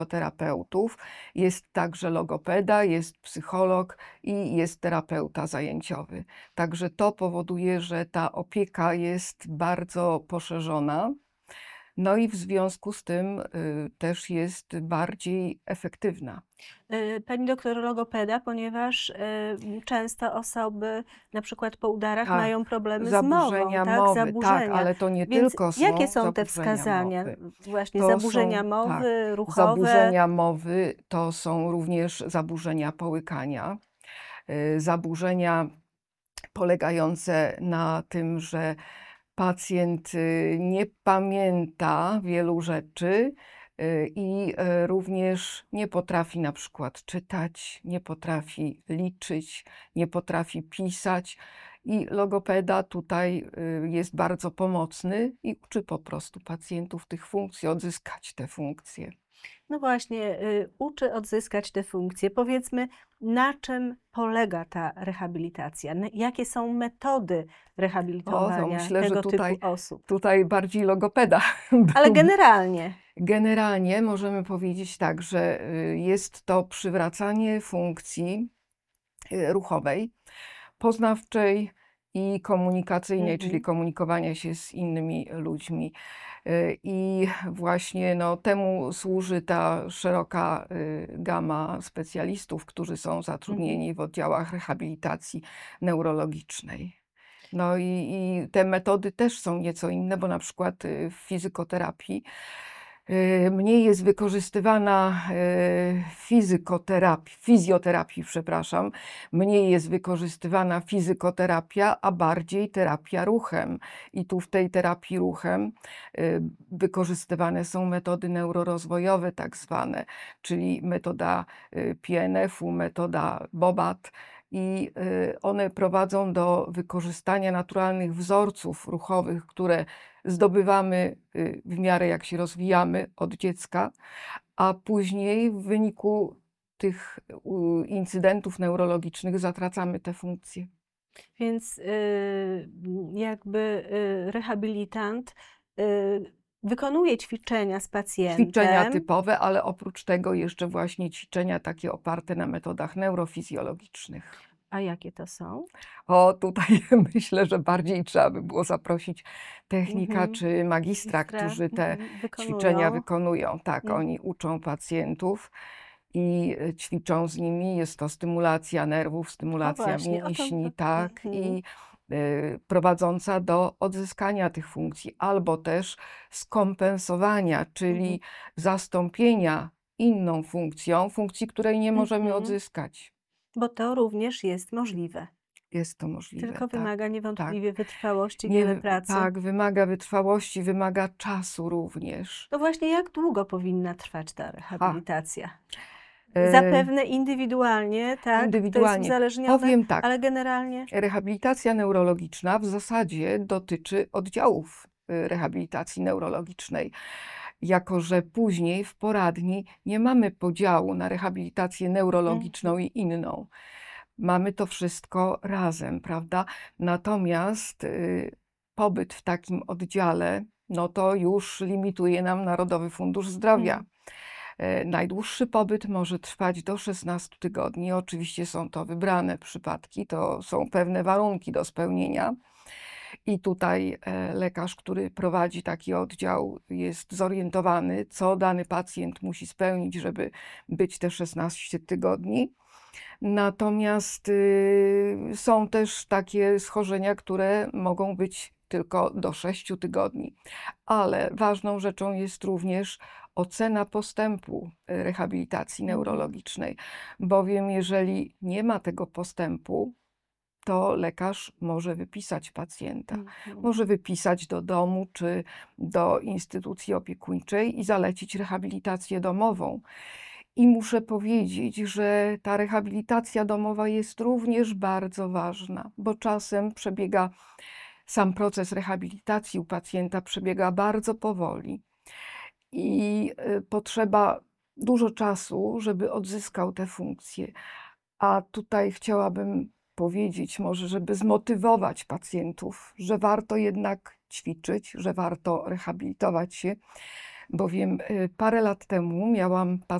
fizjoterapeutów, jest także logopeda, jest psycholog i jest terapeuta zajęciowy. Także to powoduje, że ta opieka jest bardzo poszerzona. No i w związku z tym też jest bardziej efektywna. Pani doktor logopeda, ponieważ często osoby na przykład po udarach Tak, mają problemy z mową, zaburzenia tak? mowy, tak, Zaburzenia. ale to nie Więc tylko jakie są są te zaburzenia wskazania? mowy. Właśnie To zaburzenia są, tak, mowy, ruchowe? zaburzenia mowy, to są również zaburzenia połykania, zaburzenia polegające na tym, że pacjent nie pamięta wielu rzeczy i również nie potrafi na przykład czytać, nie potrafi liczyć, nie potrafi pisać. I logopeda tutaj jest bardzo pomocny i uczy po prostu pacjentów tych funkcji, odzyskać te funkcje. No właśnie, uczy odzyskać te funkcje. Powiedzmy, na czym polega ta rehabilitacja? Jakie są metody O, to rehabilitowania myślę, że tego typu osób? tutaj bardziej logopeda Ale byłby. generalnie. Generalnie możemy powiedzieć tak, że jest to przywracanie funkcji ruchowej, poznawczej i komunikacyjnej, czyli komunikowania się z innymi ludźmi. I właśnie no, temu służy ta szeroka gama specjalistów, którzy są zatrudnieni w oddziałach rehabilitacji neurologicznej. No i te metody też są nieco inne, bo na przykład w fizykoterapii mniej jest wykorzystywana fizjoterapii, przepraszam, mniej jest wykorzystywana fizykoterapia, a bardziej terapia ruchem. I tu w tej terapii ruchem wykorzystywane są metody neurorozwojowe tak zwane, czyli metoda PNF-u, metoda BOBAT. I one prowadzą do wykorzystania naturalnych wzorców ruchowych, które zdobywamy w miarę jak się rozwijamy od dziecka, a później w wyniku tych incydentów neurologicznych zatracamy te funkcje. Więc jakby rehabilitant wykonuje ćwiczenia z Ćwiczenia pacjentem. typowe, ale oprócz tego jeszcze właśnie ćwiczenia takie oparte na metodach neurofizjologicznych. A jakie to są? O, tutaj myślę, że bardziej trzeba by było zaprosić technika czy magistra, którzy te ćwiczenia Wykonują. wykonują. Tak, oni uczą pacjentów i ćwiczą z nimi. Jest to stymulacja nerwów, O stymulacja właśnie, o to. mięśni, tak, i prowadząca do odzyskania tych funkcji, albo też skompensowania, czyli zastąpienia inną funkcją, funkcji, której nie możemy odzyskać. Bo to również jest możliwe. Jest to możliwe, Tylko tak, wymaga tak. niewątpliwie wytrwałości, Nie, wiele pracy. tak, wymaga wytrwałości, wymaga czasu również. To właśnie jak długo powinna trwać ta rehabilitacja? E, Zapewne indywidualnie, tak? To jest Indywidualnie. uzależnione, Powiem tak, ale generalnie? rehabilitacja neurologiczna w zasadzie dotyczy oddziałów rehabilitacji neurologicznej. Jako że później w poradni nie mamy podziału na rehabilitację neurologiczną i inną. Mamy to wszystko razem, prawda? Natomiast pobyt w takim oddziale, no to już limituje nam Narodowy Fundusz Zdrowia. Najdłuższy pobyt może trwać do 16 tygodni. Oczywiście są to wybrane przypadki, to są pewne warunki do spełnienia. I tutaj lekarz, który prowadzi taki oddział, jest zorientowany, co dany pacjent musi spełnić, żeby być te 16 tygodni. Natomiast są też takie schorzenia, które mogą być tylko do 6 tygodni. Ale ważną rzeczą jest również ocena postępu rehabilitacji neurologicznej, bowiem jeżeli nie ma tego postępu, to lekarz może wypisać pacjenta. Może wypisać do domu czy do instytucji opiekuńczej i zalecić rehabilitację domową. I muszę powiedzieć, że ta rehabilitacja domowa jest również bardzo ważna, bo czasem sam proces rehabilitacji u pacjenta przebiega bardzo powoli i potrzeba dużo czasu, żeby odzyskał te funkcje. A tutaj chciałabym powiedzieć może, żeby zmotywować pacjentów, że warto jednak ćwiczyć, że warto rehabilitować się, bowiem parę lat temu miałam